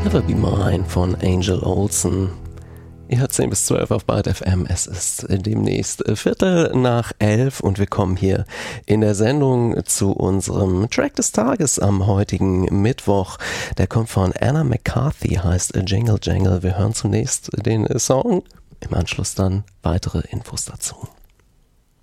Never Be Mine von Angel Olsen. Ihr hört 10 bis 12 auf Byte FM. Es ist demnächst 11:15 und wir kommen hier in der Sendung zu unserem Track des Tages am heutigen Mittwoch. Der kommt von Anna McCarthy, heißt Jingle Jangle. Wir hören zunächst den Song, im Anschluss dann weitere Infos dazu.